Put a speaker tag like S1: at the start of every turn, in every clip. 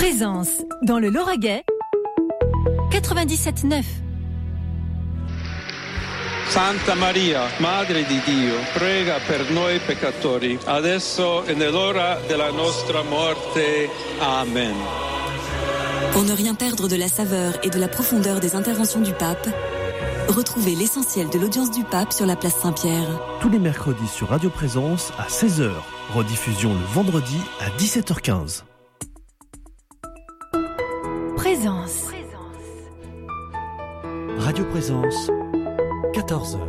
S1: Présence dans le Lauragais 97.9.
S2: Santa Maria, Madre di Dio, prega per noi peccatori, adesso e nell'ora della nostra morte. Amen.
S3: Pour ne rien perdre de la saveur et de la profondeur des interventions du pape, retrouvez l'essentiel de l'audience du pape sur la place Saint-Pierre.
S4: Tous les mercredis sur Radio Présence à 16h. Rediffusion le vendredi à 17h15.
S1: Présence.
S4: Radio Présence, 14h.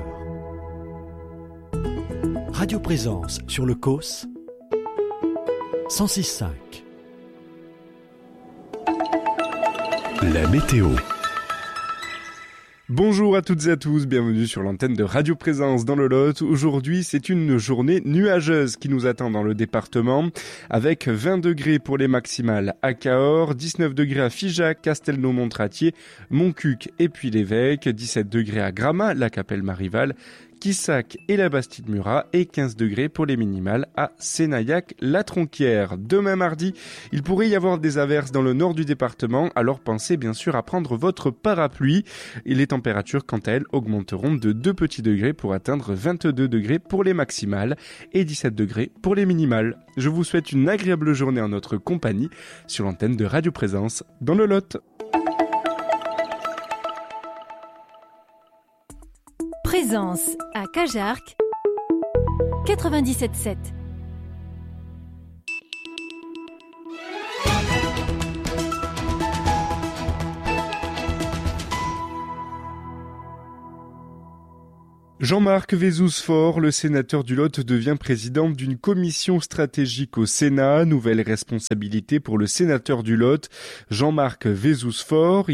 S4: Radio Présence sur le COS, 106.5. La météo.
S5: Bonjour à toutes et à tous, bienvenue sur l'antenne de Radio Présence dans le Lot. Aujourd'hui, c'est une journée nuageuse qui nous attend dans le département, avec 20 degrés pour les maximales à Cahors, 19 degrés à Figeac, Castelnau-Montratier, Montcuq et puis l'Évêque, 17 degrés à Gramat, la Capelle-Marival, Quissac et la Bastide-Murat et 15 degrés pour les minimales à Sénaillac-la-Tronquière. Demain mardi, il pourrait y avoir des averses dans le nord du département, alors pensez bien sûr à prendre votre parapluie. Et les températures, quant à elles, augmenteront de 2 petits degrés pour atteindre 22 degrés pour les maximales et 17 degrés pour les minimales. Je vous souhaite une agréable journée en notre compagnie sur l'antenne de Radio Présence dans le Lot.
S1: Présence à Cajarc 97.7.
S5: Jean-Marc Vézousfort, le sénateur du Lot, devient président d'une commission stratégique au Sénat. Nouvelle responsabilité pour le sénateur du Lot, Jean-Marc Vézousfort.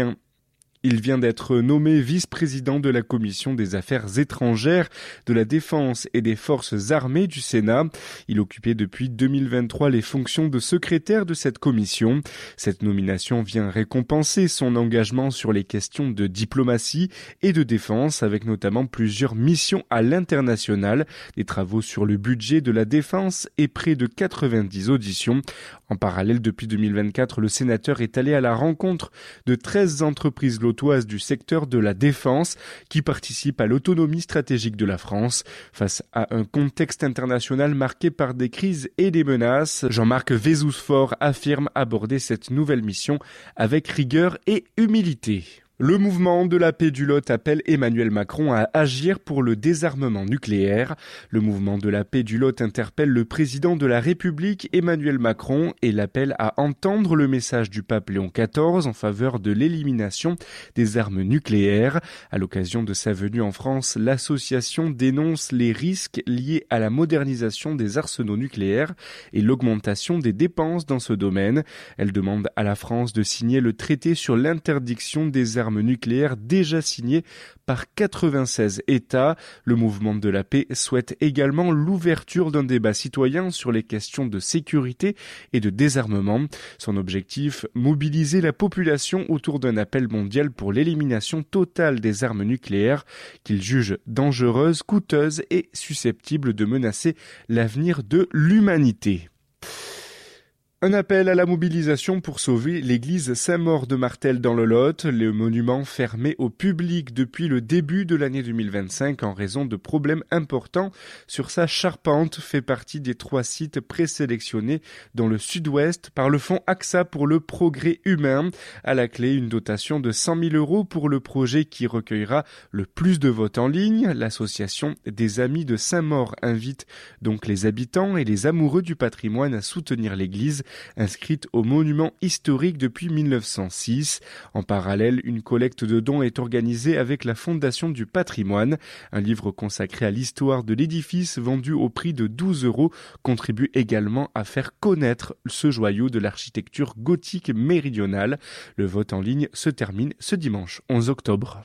S5: Il vient d'être nommé vice-président de la Commission des Affaires étrangères, de la Défense et des Forces armées du Sénat. Il occupait depuis 2023 les fonctions de secrétaire de cette commission. Cette nomination vient récompenser son engagement sur les questions de diplomatie et de défense, avec notamment plusieurs missions à l'international, des travaux sur le budget de la défense et près de 90 auditions. En parallèle, depuis 2024, le sénateur est allé à la rencontre de 13 entreprises lotoises du secteur de la défense qui participent à l'autonomie stratégique de la France. Face à un contexte international marqué par des crises et des menaces, Jean-Marc Vézousfort affirme aborder cette nouvelle mission avec rigueur et humilité. Le mouvement de la paix du Lot appelle Emmanuel Macron à agir pour le désarmement nucléaire. Le mouvement de la paix du Lot interpelle le président de la République, Emmanuel Macron, et l'appelle à entendre le message du pape Léon XIV en faveur de l'élimination des armes nucléaires. À l'occasion de sa venue en France, l'association dénonce les risques liés à la modernisation des arsenaux nucléaires et l'augmentation des dépenses dans ce domaine. Elle demande à la France de signer le traité sur l'interdiction des armes nucléaire déjà signé par 96 États. Le mouvement de la paix souhaite également l'ouverture d'un débat citoyen sur les questions de sécurité et de désarmement. Son objectif, mobiliser la population autour d'un appel mondial pour l'élimination totale des armes nucléaires qu'il juge dangereuses, coûteuses et susceptibles de menacer l'avenir de l'humanité. Un appel à la mobilisation pour sauver l'église Saint-Maur de Martel dans le Lot. Le monument fermé au public depuis le début de l'année 2025 en raison de problèmes importants sur sa charpente fait partie des 3 sites présélectionnés dans le sud-ouest par le fonds AXA pour le progrès humain. À la clé, une dotation de 100 000 € pour le projet qui recueillera le plus de votes en ligne. L'association des Amis de Saint-Maur invite donc les habitants et les amoureux du patrimoine à soutenir l'église, inscrite au monument historique depuis 1906. En parallèle, une collecte de dons est organisée avec la Fondation du patrimoine. Un livre consacré à l'histoire de l'édifice vendu au prix de 12 € contribue également à faire connaître ce joyau de l'architecture gothique méridionale. Le vote en ligne se termine ce dimanche 11 octobre.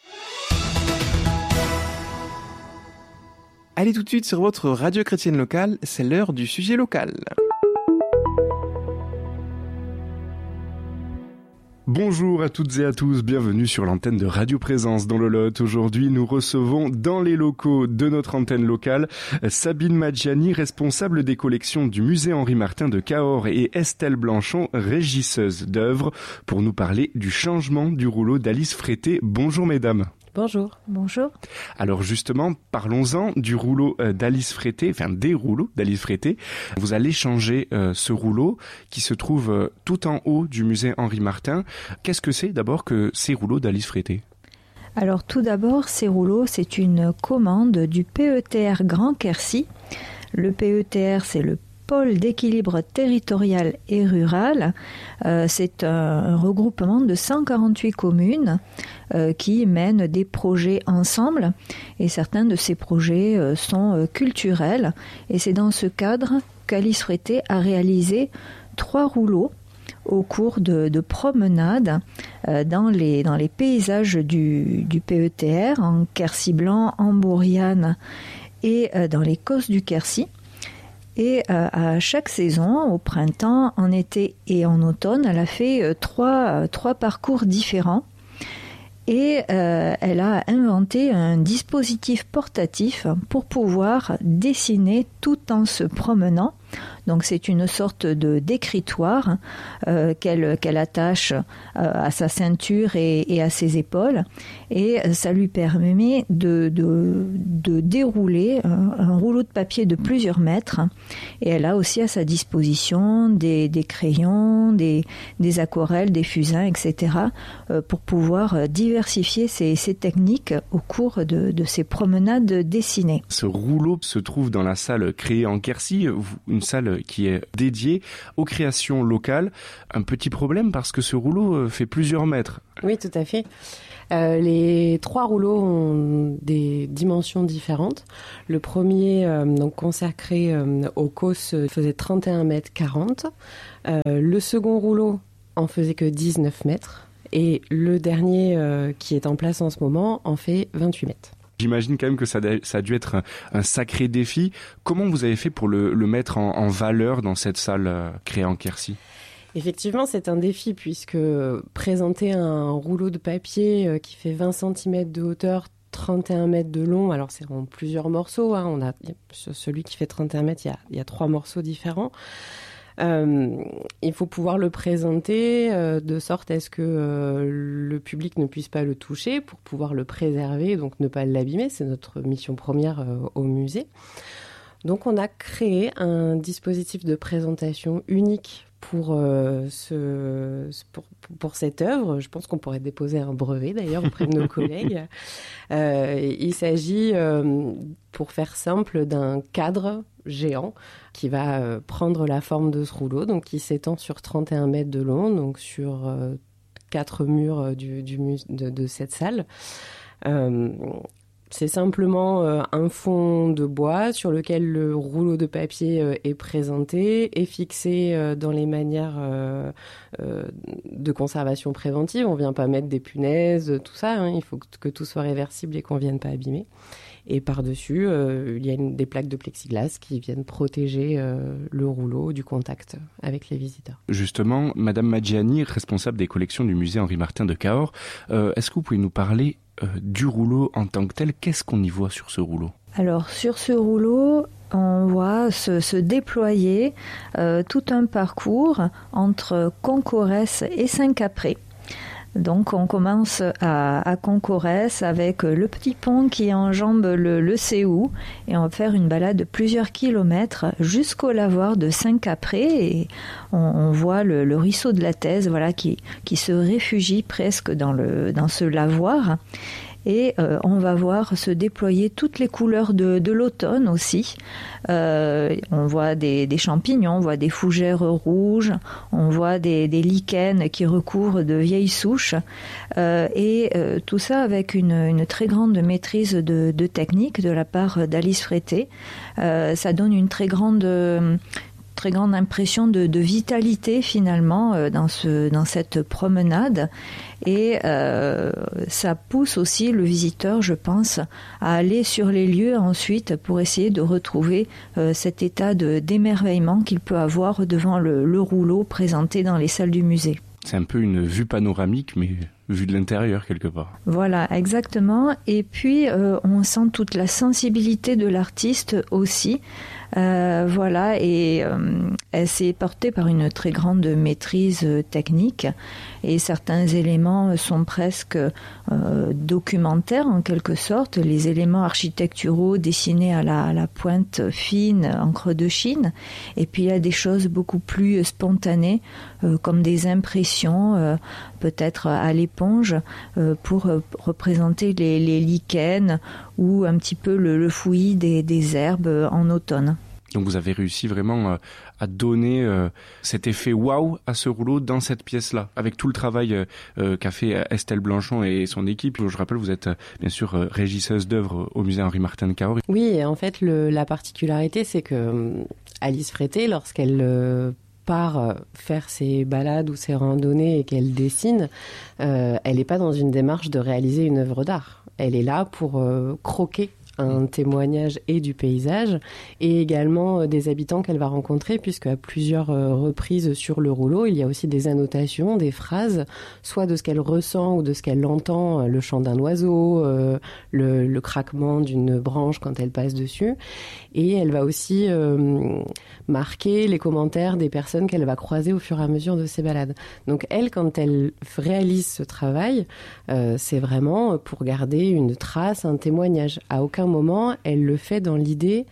S6: Allez tout de suite sur votre radio chrétienne locale, c'est l'heure du sujet local.
S5: Bonjour à toutes et à tous, bienvenue sur l'antenne de Radio Présence dans le Lot. Aujourd'hui, nous recevons dans les locaux de notre antenne locale Sabine Maggiani, responsable des collections du musée Henri Martin de Cahors, et Estelle Blanchon, régisseuse d'œuvres, pour nous parler du changement du rouleau d'Alice Frété. Bonjour mesdames.
S7: Bonjour.
S1: Bonjour.
S5: Alors justement, parlons-en du rouleau d'Alice Frété, enfin des rouleaux d'Alice Frété. Vous allez changer ce rouleau qui se trouve tout en haut du musée Henri Martin. Qu'est-ce que c'est d'abord que ces rouleaux d'Alice Frété ?
S7: Alors tout d'abord, ces rouleaux, c'est une commande du PETR Grand Quercy. Le PETR, c'est le pôle d'équilibre territorial et rural. C'est un regroupement de 148 communes qui mènent des projets ensemble, et certains de ces projets sont culturels, et c'est dans ce cadre qu'Alice Frété a réalisé 3 rouleaux au cours de promenades dans les paysages du PETR, en Quercy blanc, en Bourriane et dans les Causses du Quercy. Et à chaque saison, au printemps, en été et en automne, elle a fait trois parcours différents. Et elle a inventé un dispositif portatif pour pouvoir dessiner tout en se promenant. Donc c'est une sorte d'écritoire qu'elle attache à sa ceinture et à ses épaules, et ça lui permet de dérouler un rouleau de papier de plusieurs mètres. Et elle a aussi à sa disposition des crayons, des aquarelles, des fusains, etc. Pour pouvoir diversifier ses techniques au cours de ses promenades dessinées.
S5: Ce rouleau se trouve dans la salle créée en Quercy, une salle qui est dédiée aux créations locales. Un petit problème parce que ce rouleau fait plusieurs mètres.
S8: Oui, tout à fait. Les 3 rouleaux ont des dimensions différentes. Le premier, donc consacré aux Causses, faisait 31 mètres 40. Le second rouleau en faisait que 19 mètres. Et le dernier, qui est en place en ce moment, en fait 28 mètres.
S5: J'imagine quand même que ça a dû être un sacré défi. Comment vous avez fait pour le mettre en valeur dans cette salle créée en Quercy ?
S8: Effectivement, c'est un défi puisque présenter un rouleau de papier qui fait 20 cm de hauteur, 31 mètres de long, alors c'est en plusieurs morceaux. On a celui qui fait 31 mètres, il y a 3 morceaux différents. Il faut pouvoir le présenter de sorte à ce que le public ne puisse pas le toucher pour pouvoir le préserver, donc ne pas l'abîmer. C'est notre mission première au musée. Donc on a créé un dispositif de présentation unique pour cette œuvre. Je pense qu'on pourrait déposer un brevet d'ailleurs auprès de nos collègues. Il s'agit, pour faire simple, d'un cadre géant qui va prendre la forme de ce rouleau, donc qui s'étend sur 31 mètres de long, donc sur 4 murs de cette salle. C'est simplement un fond de bois sur lequel le rouleau de papier est présenté et fixé dans les manières de conservation préventive. On ne vient pas mettre des punaises, tout ça. Il faut que tout soit réversible et qu'on ne vienne pas abîmer. Et par-dessus, il y a des plaques de plexiglas qui viennent protéger le rouleau du contact avec les visiteurs.
S5: Justement, Madame Maggiani, responsable des collections du musée Henri Martin de Cahors, est-ce que vous pouvez nous parler du rouleau en tant que tel? Qu'est-ce qu'on y voit sur ce rouleau?
S7: Alors, sur ce rouleau, on voit se déployer tout un parcours entre Concorès et Saint-Capré. Donc on commence à Concorès avec le petit pont qui enjambe le Séou, et on va faire une balade de plusieurs kilomètres jusqu'au lavoir de Saint-Capré, et on voit le ruisseau de la Thèse, voilà, qui se réfugie presque dans ce lavoir. Et on va voir se déployer toutes les couleurs de l'automne aussi. On voit des champignons, on voit des fougères rouges, on voit des lichens qui recouvrent de vieilles souches. Et tout ça avec une très grande maîtrise de technique de la part d'Alice Frété. Ça donne une très grande impression de vitalité finalement dans cette promenade, et ça pousse aussi le visiteur, je pense, à aller sur les lieux ensuite pour essayer de retrouver cet état d'émerveillement qu'il peut avoir devant le rouleau présenté dans les salles du musée.
S5: C'est un peu une vue panoramique, mais vue de l'intérieur quelque part.
S7: Voilà, exactement. Et puis, on sent toute la sensibilité de l'artiste aussi. Voilà, et elle s'est portée par une très grande maîtrise technique. Et certains éléments sont presque documentaires en quelque sorte. Les éléments architecturaux dessinés à la pointe fine, en creux de Chine. Et puis, il y a des choses beaucoup plus spontanées, comme des impressions, peut-être à l'éponge, pour représenter les lichens ou un petit peu le fouillis des herbes en automne.
S5: Donc vous avez réussi vraiment à donner cet effet waouh à ce rouleau dans cette pièce-là, avec tout le travail qu'a fait Estelle Blanchon et son équipe. Je rappelle, vous êtes bien sûr régisseuse d'œuvres au musée Henri Martin de Cahors.
S8: Oui, et en fait, la particularité, c'est que Alice Frété, lorsqu'elle part faire ses balades ou ses randonnées et qu'elle dessine, elle n'est pas dans une démarche de réaliser une œuvre d'art. Elle est là pour croquer un témoignage et du paysage et également des habitants qu'elle va rencontrer, puisque à plusieurs reprises sur le rouleau, il y a aussi des annotations, des phrases, soit de ce qu'elle ressent ou de ce qu'elle entend, le chant d'un oiseau, le craquement d'une branche quand elle passe dessus. Et elle va aussi marquer les commentaires des personnes qu'elle va croiser au fur et à mesure de ses balades. Donc elle, quand elle réalise ce travail, c'est vraiment pour garder une trace, un témoignage. À aucun moment, elle le fait dans l'idée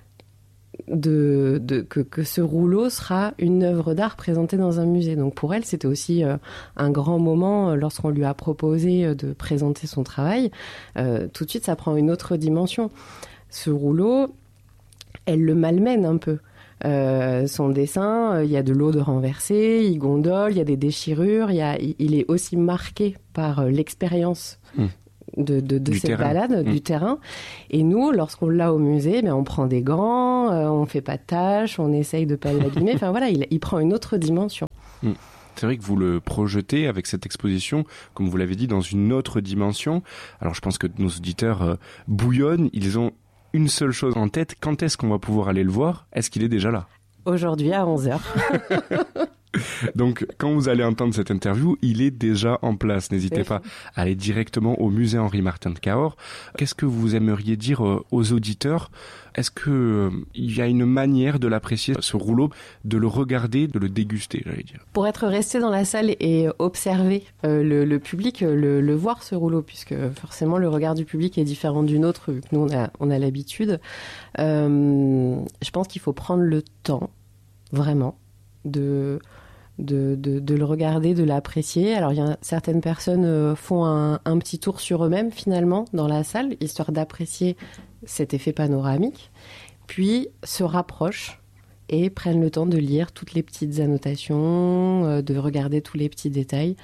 S8: que ce rouleau sera une œuvre d'art présentée dans un musée. Donc pour elle, c'était aussi un grand moment lorsqu'on lui a proposé de présenter son travail. Tout de suite, ça prend une autre dimension. Ce rouleau, elle le malmène un peu. Son dessin, il y a de l'eau de renversée, il gondole, il y a des déchirures, il est aussi marqué par l'expérience de cette balade, du terrain. Et nous, lorsqu'on l'a au musée, on prend des gants, on fait pas de tâches, on essaye de pas l'abîmer. Enfin voilà, il prend une autre dimension.
S5: C'est vrai que vous le projetez avec cette exposition, comme vous l'avez dit, dans une autre dimension. Alors je pense que nos auditeurs bouillonnent, ils ont une seule chose en tête. Quand est-ce qu'on va pouvoir aller le voir ? Est-ce qu'il est déjà là ?
S8: Aujourd'hui à 11h.
S5: Donc, quand vous allez entendre cette interview, il est déjà en place. N'hésitez pas à aller directement au musée Henri Martin de Cahors. Qu'est-ce que vous aimeriez dire aux auditeurs ? Est-ce que il y a une manière de l'apprécier, ce rouleau, de le regarder, de le déguster, j'allais dire ?
S8: Pour être resté dans la salle et observer le public, le voir ce rouleau, puisque forcément le regard du public est différent du nôtre, vu que nous on a l'habitude. Je pense qu'il faut prendre le temps, vraiment, de le regarder, de l'apprécier. Alors, certaines personnes font un petit tour sur eux-mêmes, finalement, dans la salle, histoire d'apprécier cet effet panoramique, puis se rapprochent et prennent le temps de lire toutes les petites annotations, de regarder tous les petits détails.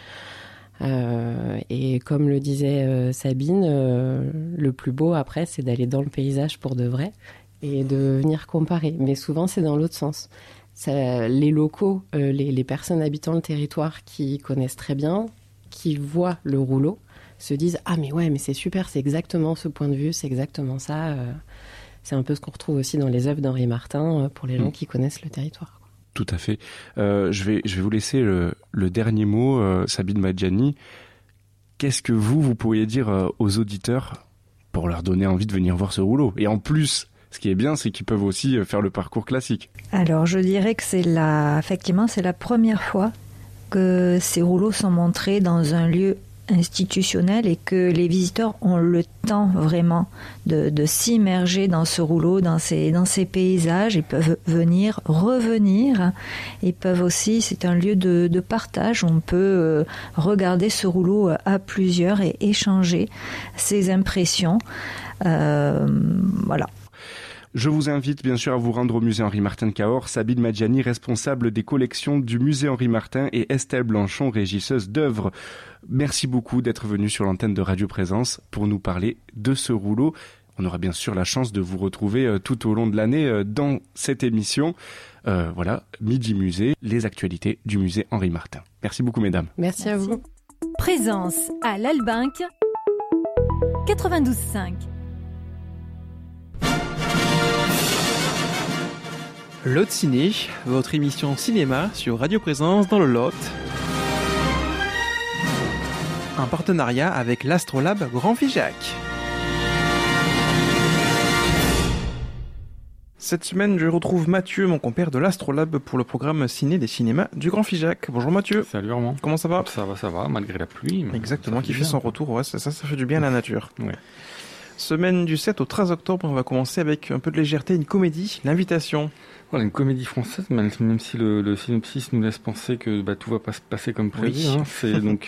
S8: Et comme le disait Sabine, le plus beau, après, c'est d'aller dans le paysage pour de vrai et de venir comparer. Mais souvent, c'est dans l'autre sens. Les locaux, les personnes habitant le territoire qui connaissent très bien, qui voient le rouleau, se disent « Ah mais ouais, mais c'est super, c'est exactement ce point de vue, c'est exactement ça. » C'est un peu ce qu'on retrouve aussi dans les œuvres d'Henri Martin pour les gens qui connaissent le territoire.
S5: Tout à fait. Je vais vous laisser le dernier mot, Sabine Madjani. Qu'est-ce que vous pourriez dire aux auditeurs pour leur donner envie de venir voir ce rouleau ? Et en plus, ce qui est bien, c'est qu'ils peuvent aussi faire le parcours classique.
S7: Alors, je dirais que effectivement, c'est la première fois que ces rouleaux sont montrés dans un lieu institutionnel et que les visiteurs ont le temps vraiment de s'immerger dans ce rouleau, dans ces paysages. Ils peuvent venir, revenir. Ils peuvent aussi, c'est un lieu de partage. On peut regarder ce rouleau à plusieurs et échanger ses impressions. Voilà.
S5: Je vous invite bien sûr à vous rendre au musée Henri Martin de Cahors. Sabine Madjani, responsable des collections du musée Henri Martin, et Estelle Blanchon, régisseuse d'œuvres. Merci beaucoup d'être venue sur l'antenne de Radio Présence pour nous parler de ce rouleau. On aura bien sûr la chance de vous retrouver tout au long de l'année dans cette émission. Voilà, Midi Musée, les actualités du musée Henri Martin. Merci beaucoup mesdames.
S8: Merci à vous.
S1: Présence à l'Albinque 92.5.
S6: Lot Ciné, votre émission cinéma sur Radio Présence dans le Lot. un partenariat avec l'Astrolabe Grand Figeac. Cette semaine, je retrouve Mathieu, mon compère de l'Astrolabe, pour le programme ciné des cinémas du Grand Figeac. Bonjour Mathieu.
S9: Salut Armand.
S6: Comment ça va ?
S9: Ça va, malgré la pluie.
S6: Exactement, qui fait son retour. Ouais, ça fait du bien à la nature.
S9: Ouais.
S6: Semaine du 7 au 13 octobre, on va commencer avec un peu de légèreté, une comédie, L'Invitation.
S9: Voilà, une comédie française, même si le synopsis nous laisse penser que tout va pas se passer comme prévu.
S6: Oui.
S9: Hein. C'est donc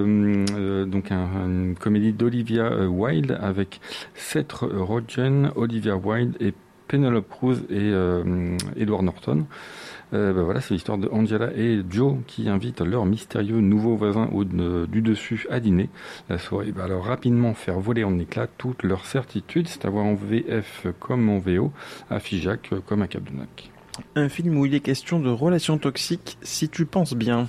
S9: une comédie d'Olivia Wilde avec Seth Rogen, Olivia Wilde et Penelope Cruz et Edward Norton. Voilà, c'est l'histoire de Angela et Joe qui invitent leur mystérieux nouveau voisin du dessus à dîner. La soirée va alors rapidement faire voler en éclats toutes leurs certitudes, c'est à voir en VF comme en VO, à Figeac comme à Cap-de-Nac.
S6: Un film où il est question de relations toxiques, si tu penses bien.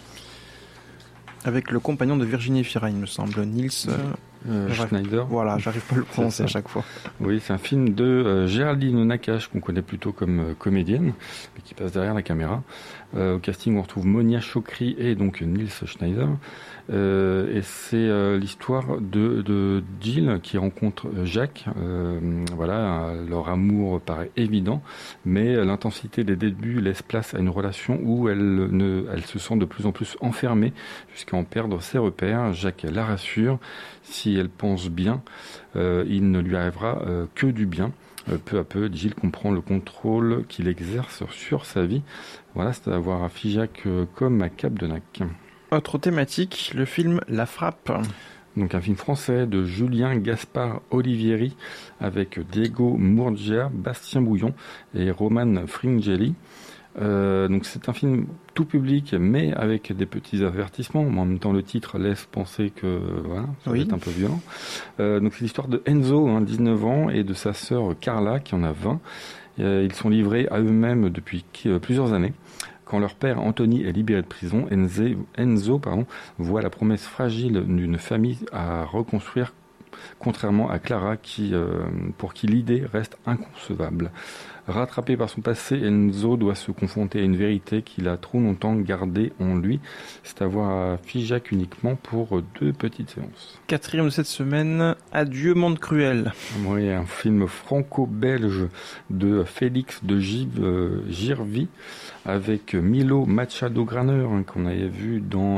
S6: Avec le compagnon de Virginie Fira, il me semble, Nils
S9: Schneider.
S6: Voilà, j'arrive pas à le prononcer à chaque fois.
S9: Oui, c'est un film de Géraldine Nakache, qu'on connaît plutôt comme comédienne, mais qui passe derrière la caméra. Au casting, on retrouve Monia Chokri et donc Nils Schneider. Et c'est l'histoire de Jill qui rencontre Jacques. Voilà, leur amour paraît évident, mais l'intensité des débuts laisse place à une relation où elle se sent de plus en plus enfermée jusqu'à en perdre ses repères. Jacques la rassure, si elle pense bien, il ne lui arrivera que du bien. Peu à peu, Jill comprend le contrôle qu'il exerce sur sa vie. Voilà, c'est à voir à Figeac comme à Cap-de-Nac.
S6: Autre thématique, le film La Frappe.
S9: Donc un film français de Julien Gaspard Olivieri avec Diego Murgia, Bastien Bouillon et Roman Fringeli. Donc c'est un film tout public mais avec des petits avertissements. En même temps le titre laisse penser que voilà, ça va être un peu violent. Donc c'est l'histoire de Enzo, 19 ans, et de sa sœur Carla qui en a 20. Ils sont livrés à eux-mêmes depuis plusieurs années. Quand leur père Anthony est libéré de prison, Enzo voit la promesse fragile d'une famille à reconstruire, contrairement à Clara pour qui l'idée reste inconcevable. Rattrapé par son passé, Enzo doit se confronter à une vérité qu'il a trop longtemps gardée en lui. C'est à voir à Figeac uniquement pour 2 petites séances.
S6: Quatrième de cette semaine, Adieu Monde Cruel.
S9: Oui, un film franco-belge de Félix de Girvi avec Milo Machado-Graner qu'on avait vu dans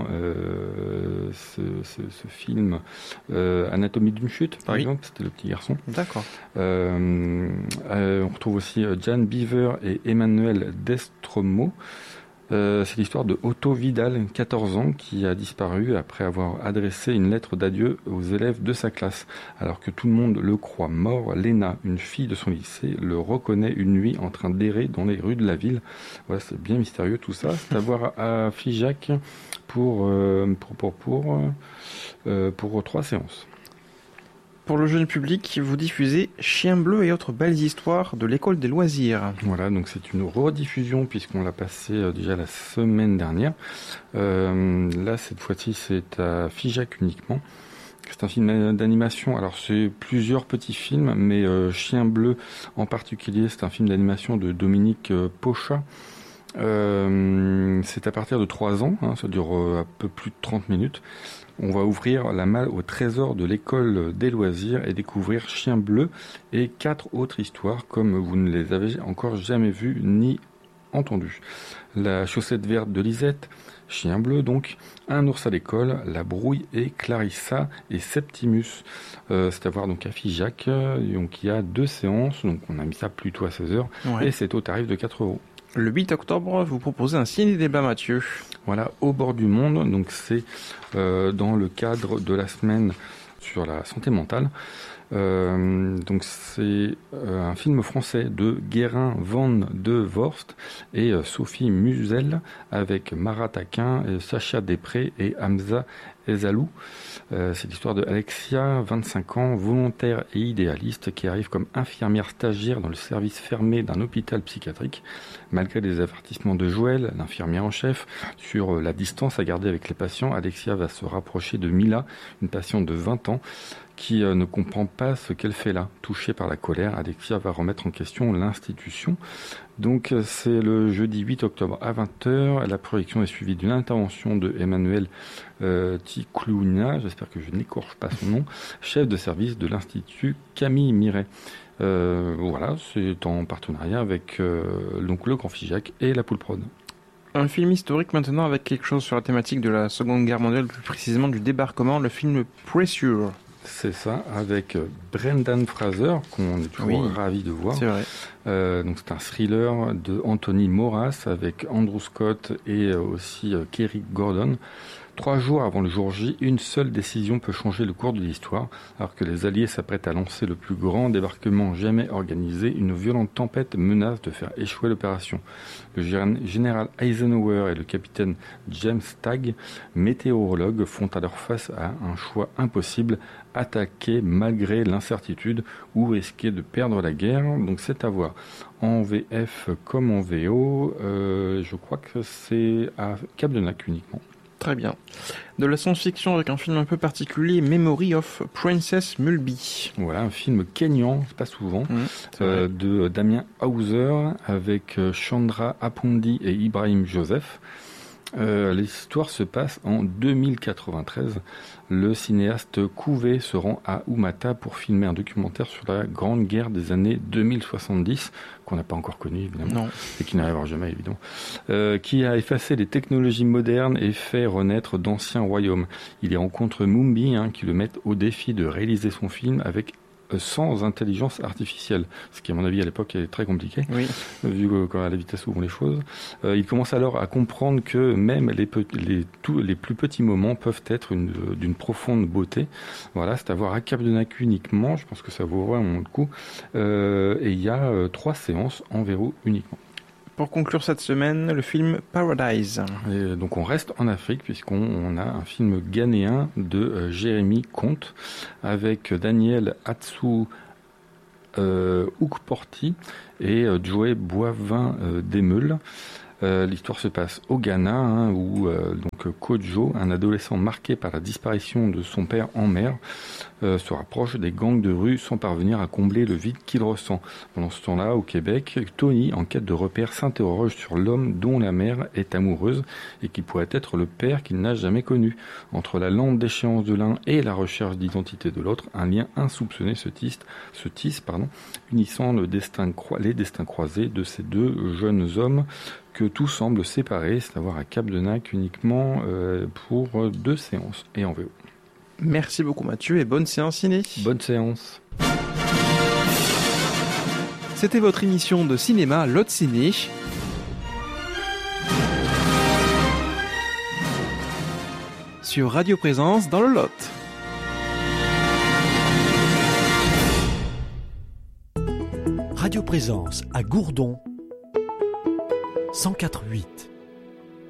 S9: ce film Anatomie d'une chute, par exemple. C'était le petit garçon.
S6: D'accord.
S9: On retrouve aussi Jan Beaver et Emmanuel Destromo. C'est l'histoire de Otto Vidal, 14 ans, qui a disparu après avoir adressé une lettre d'adieu aux élèves de sa classe. Alors que tout le monde le croit mort, Léna, une fille de son lycée, le reconnaît une nuit en train d'errer dans les rues de la ville. Voilà, c'est bien mystérieux tout ça. C'est à voir à Figeac pour 3 séances.
S6: Pour le jeune public, vous diffusez Chien bleu et autres belles histoires de l'école des loisirs.
S9: Voilà, donc c'est une rediffusion puisqu'on l'a passé déjà la semaine dernière. Là, cette fois-ci, c'est à Figeac uniquement. C'est un film d'animation. Alors, c'est plusieurs petits films, mais Chien bleu en particulier, c'est un film d'animation de Dominique Pochat. C'est à partir de 3 ans, ça dure un peu plus de 30 minutes. On va ouvrir la malle au trésor de l'école des loisirs et découvrir Chien bleu et 4 autres histoires comme vous ne les avez encore jamais vues ni entendues. La chaussette verte de Lisette, Chien bleu donc, Un ours à l'école, La brouille et Clarissa et Septimus. C'est à voir donc à Figeac. Donc il y a 2 séances, donc on a mis ça plutôt à 16h et c'est au tarif de 4 €.
S6: Le 8 octobre, vous proposez un ciné-débat, Mathieu.
S9: Voilà, Au bord du monde. Donc c'est dans le cadre de la semaine sur la santé mentale. Donc c'est un film français de Guérin van de Vorst et Sophie Musel avec Marat Taquin, Sacha Després et Hamza Ezalou. C'est l'histoire de Alexia, 25 ans, volontaire et idéaliste, qui arrive comme infirmière stagiaire dans le service fermé d'un hôpital psychiatrique. Malgré les avertissements de Joël, l'infirmière en chef, sur la distance à garder avec les patients, Alexia va se rapprocher de Mila, une patiente de 20 ans, qui ne comprend pas ce qu'elle fait là. Touchée par la colère, Alexia va remettre en question l'institution. Donc c'est le jeudi 8 octobre à 20h. La projection est suivie d'une intervention de Emmanuel Ticlouna, j'espère que je n'écorche pas son nom, chef de service de l'Institut Camille Miret. Voilà, c'est en partenariat avec donc le Grand Figeac et la Poule Prod.
S6: Un film historique maintenant avec quelque chose sur la thématique de la Seconde Guerre mondiale, plus précisément du débarquement, le film Pressure.
S9: C'est ça, avec Brendan Fraser, qu'on est toujours ravis de voir.
S6: C'est vrai.
S9: Donc c'est un thriller de Anthony Moras avec Andrew Scott et aussi Kerry Gordon. 3 jours avant le jour J, une seule décision peut changer le cours de l'histoire. Alors que les Alliés s'apprêtent à lancer le plus grand débarquement jamais organisé, une violente tempête menace de faire échouer l'opération. Le général Eisenhower et le capitaine James Stagg, météorologues, font alors face à un choix impossible, attaquer malgré l'incertitude ou risquer de perdre la guerre. Donc c'est à voir en VF comme en VO. Je crois que c'est à Cap-de-Nac uniquement.
S6: Très bien. De la science-fiction avec un film un peu particulier, Memory of Princess Mulby.
S9: Voilà, un film kényan, c'est pas souvent, de Damien Hauser avec Chandra Apondi et Ibrahim Joseph. L'histoire se passe en 2093. Le cinéaste Couvé se rend à Oumata pour filmer un documentaire sur la Grande Guerre des années 2070, qu'on n'a pas encore connue évidemment, et qui n'arrivera jamais évidemment, qui a effacé les technologies modernes et fait renaître d'anciens royaumes. Il y rencontre Mumbi, qui le met au défi de réaliser son film avec sans intelligence artificielle, ce qui à mon avis à l'époque est très compliqué, vu à la vitesse où vont les choses. Il commence alors à comprendre que même les plus petits moments peuvent être d'une profonde beauté. Voilà, c'est à voir à Cap-de-Nac uniquement, je pense que ça vaut vraiment le coup. Et il y a 3 séances en VO uniquement.
S6: Pour conclure cette semaine, le film Paradise.
S9: Et donc on reste en Afrique puisqu'on a un film ghanéen de Jérémy Comte avec Daniel Atsu Oukporti et Joey Boivin Demeule. L'histoire se passe au Ghana où donc Kojo, un adolescent marqué par la disparition de son père en mer, se rapproche des gangs de rue sans parvenir à combler le vide qu'il ressent. Pendant ce temps-là, au Québec, Tony, en quête de repères, s'interroge sur l'homme dont la mère est amoureuse et qui pourrait être le père qu'il n'a jamais connu. Entre la lente déchéance de l'un et la recherche d'identité de l'autre, un lien insoupçonné se tisse, unissant les destins croisés de ces 2 jeunes hommes que tout semble séparé, c'est à voir à Cap-de-Nac uniquement pour 2 séances et en VO.
S6: Merci beaucoup Mathieu et bonne séance ciné.
S9: Bonne séance.
S6: C'était votre émission de cinéma Lot Ciné. Sur Radio Présence dans le Lot.
S4: Radio Présence à Gourdon 104.8.